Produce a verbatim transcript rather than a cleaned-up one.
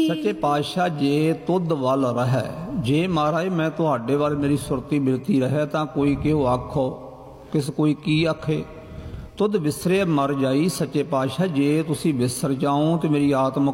सच्चे पातशाह जे तुद वल रहे, जे महाराज मैं तुहाडे वाल मेरी सुरती बिरती रहे तां कोई क्यों आखो, किस कोई की आखे। तुद विसरे मर जाई, सच्चे पातशाह जे तुसी विसर जाओ तो मेरी आत्म